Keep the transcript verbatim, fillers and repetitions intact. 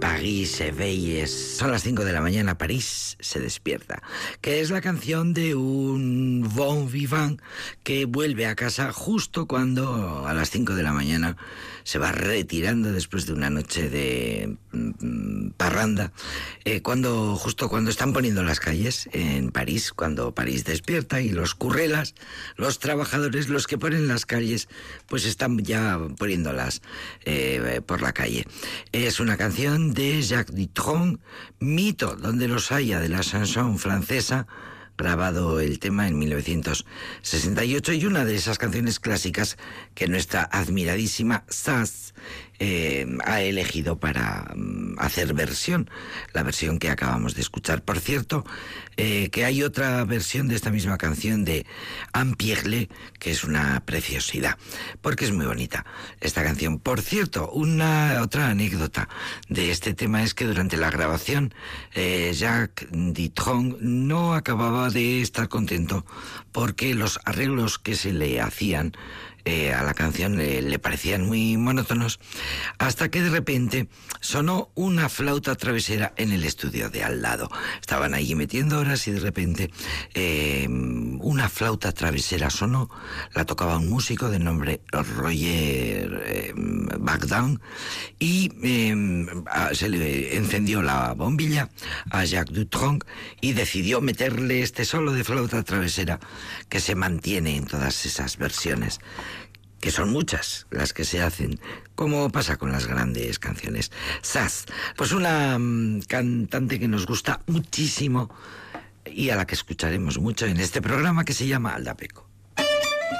París se veille, son las cinco de la mañana, París se despierta, que es la canción de un bon vivant que vuelve a casa justo cuando a las cinco de la mañana se va retirando después de una noche de mm, parranda, eh, cuando justo cuando están poniendo las calles en París, cuando París despierta y los currelas, los trabajadores, los que ponen las calles, pues están ya poniéndolas eh, por la calle. Es una canción de Jacques Dutronc, mito donde los haya de la chanson francesa, grabado el tema en mil novecientos sesenta y ocho, y una de esas canciones clásicas que nuestra admiradísima Sass eh, ha elegido para um, hacer versión, la versión que acabamos de escuchar. Por cierto, eh, que hay otra versión de esta misma canción de Anne Pierlet, que es una preciosidad, porque es muy bonita esta canción. Por cierto, una otra anécdota de este tema es que durante la grabación eh, Jacques Dutronc no acababa de estar contento porque los arreglos que se le hacían Eh, a la canción eh, le parecían muy monótonos, hasta que de repente sonó una flauta travesera en el estudio de al lado. Estaban allí metiendo horas y de repente eh, una flauta travesera sonó, la tocaba un músico de nombre Roger eh, Bagdan, y eh, se le encendió la bombilla a Jacques Dutronc y decidió meterle este solo de flauta travesera que se mantiene en todas esas versiones, que son muchas las que se hacen, como pasa con las grandes canciones. Sass, pues una um, cantante que nos gusta muchísimo y a la que escucharemos mucho en este programa que se llama Aldapeco.